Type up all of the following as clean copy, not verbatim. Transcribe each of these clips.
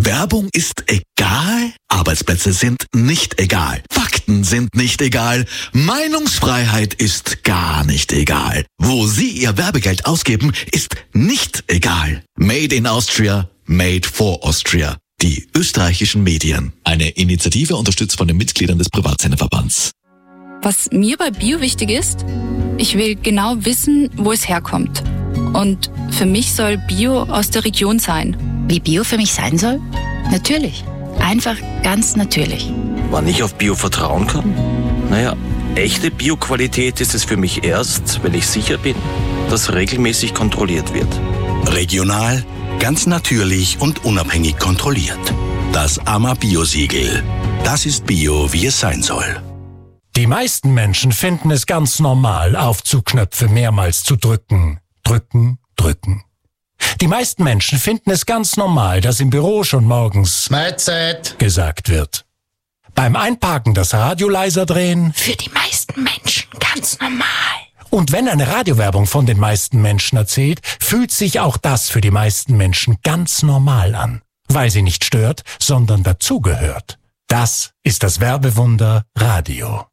Werbung ist egal? Arbeitsplätze sind nicht egal. Fakten sind nicht egal. Meinungsfreiheit ist gar nicht egal. Wo Sie Ihr Werbegeld ausgeben, ist nicht egal. Made in Austria, made for Austria. Die österreichischen Medien. Eine Initiative unterstützt von den Mitgliedern des Privatsenderverbands. Was mir bei Bio wichtig ist, ich will genau wissen, wo es herkommt. Und für mich soll Bio aus der Region sein. Wie Bio für mich sein soll? Natürlich. Einfach ganz natürlich. Wann ich auf Bio vertrauen kann? Naja, echte Bio-Qualität ist es für mich erst, wenn ich sicher bin, dass regelmäßig kontrolliert wird. Regional, ganz natürlich und unabhängig kontrolliert. Das AMA Bio-Siegel. Das ist Bio, wie es sein soll. Die meisten Menschen finden es ganz normal, Aufzugknöpfe mehrmals zu drücken. Drücken, drücken. Die meisten Menschen finden es ganz normal, dass im Büro schon morgens Mahlzeit gesagt wird. Beim Einparken das Radio leiser drehen. Für die meisten Menschen ganz normal. Und wenn eine Radiowerbung von den meisten Menschen erzählt, fühlt sich auch das für die meisten Menschen ganz normal an. Weil sie nicht stört, sondern dazugehört. Das ist das Werbewunder Radio.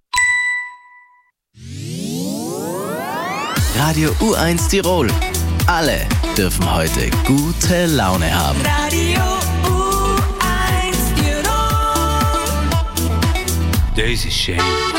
Radio U1 Tirol. Alle dürfen heute gute Laune haben. Radio U1 Tirol. Das ist schön.